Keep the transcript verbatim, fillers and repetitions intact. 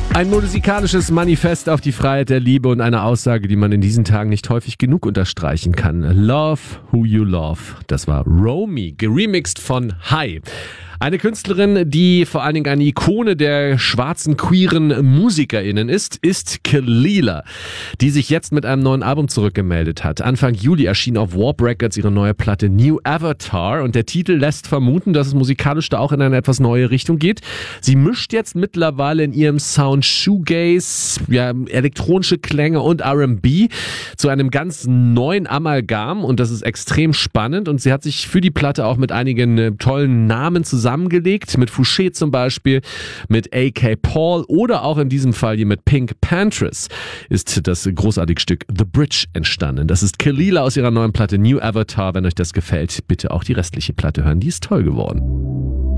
Ein musikalisches Manifest auf die Freiheit der Liebe und eine Aussage, die man in diesen Tagen nicht häufig genug unterstreichen kann. Love who you love. Das war Romy, geremixed von Hai. Eine Künstlerin, die vor allen Dingen eine Ikone der schwarzen queeren MusikerInnen ist, ist Kelela, die sich jetzt mit einem neuen Album zurückgemeldet hat. Anfang Juli erschien auf Warp Records ihre neue Platte New Avatar und der Titel lässt vermuten, dass es musikalisch da auch in eine etwas neue Richtung geht. Sie mischt jetzt mittlerweile in ihrem Sound Shoegaze, ja, elektronische Klänge und R and B zu einem ganz neuen Amalgam und das ist extrem spannend und sie hat sich für die Platte auch mit einigen äh, tollen Namen zusammengelegt, mit Fouché zum Beispiel, mit A K Paul oder auch in diesem Fall hier mit Pink Panthers ist das großartige Stück The Bridge entstanden. Das ist Kelela aus ihrer neuen Platte New Avatar. Wenn euch das gefällt, bitte auch die restliche Platte hören, die ist toll geworden.